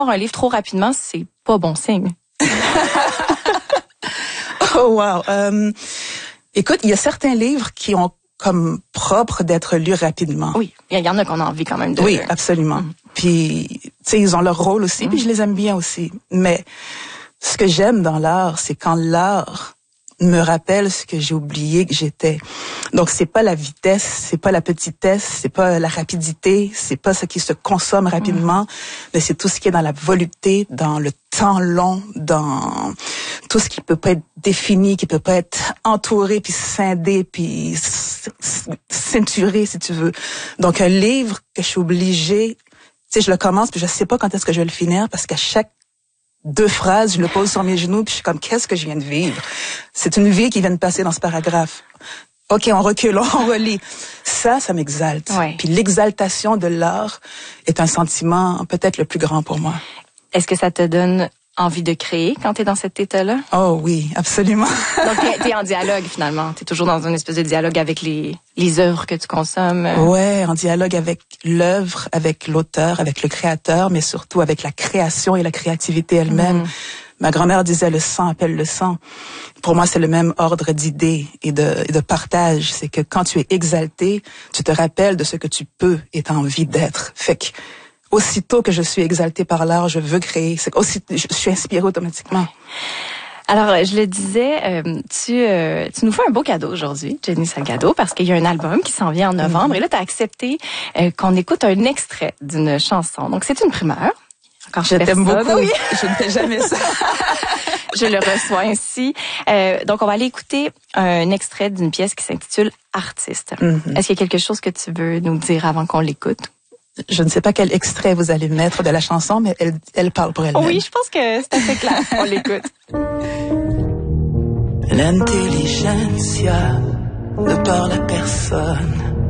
Un livre trop rapidement, c'est pas bon signe. Oh wow. Écoute, il y a certains livres qui ont comme propre d'être lus rapidement. Oui, il y en a qu'on a envie quand même de... Oui, absolument. Puis, tu sais, ils ont leur rôle aussi, puis je les aime bien aussi. Mais ce que j'aime dans l'art, c'est quand l'art me rappelle ce que j'ai oublié que j'étais. Donc, c'est pas la vitesse, c'est pas la petitesse, c'est pas la rapidité, c'est pas ce qui se consomme rapidement, mais c'est tout ce qui est dans la volupté, dans le temps long, dans tout ce qui peut pas être défini, qui peut pas être entouré, puis scindé, puis ceinturé, si tu veux. Donc, un livre que je suis obligée, tu sais, je le commence, puis je sais pas quand est-ce que je vais le finir, parce qu'à chaque 2 phrases, je le pose sur mes genoux, puis je suis comme, qu'est-ce que je viens de vivre? C'est une vie qui vient de passer dans ce paragraphe. OK, on recule, on relit. Ça m'exalte. Ouais. Puis l'exaltation de l'art est un sentiment peut-être le plus grand pour moi. Est-ce que ça te donne envie de créer quand t'es dans cet état-là? Oh oui, absolument. Donc, t'es en dialogue, finalement. T'es toujours dans une espèce de dialogue avec les œuvres que tu consommes. Ouais, en dialogue avec l'œuvre, avec l'auteur, avec le créateur, mais surtout avec la création et la créativité elle-même. Ma grand-mère disait le sang appelle le sang. Pour moi, c'est le même ordre d'idées et de partage. C'est que quand tu es exalté, tu te rappelles de ce que tu peux et t'as envie d'être. Fait que, aussitôt que je suis exaltée par l'art, je veux créer. Je suis inspirée automatiquement. Alors, je le disais, tu nous fais un beau cadeau aujourd'hui, Jenny Salgado, parce qu'il y a un album qui s'en vient en novembre. Et là, tu as accepté qu'on écoute un extrait d'une chanson. Donc, c'est une primeur. Quand je t'aime beaucoup. Oui. Je ne fais jamais ça. Je le reçois ainsi. Donc, on va aller écouter un extrait d'une pièce qui s'intitule Artiste. Est-ce qu'il y a quelque chose que tu veux nous dire avant qu'on l'écoute? Je ne sais pas quel extrait vous allez mettre de la chanson, mais elle parle pour elle-même. Oui, je pense que c'est assez clair. On l'écoute. L'intelligentsia ne parle à personne.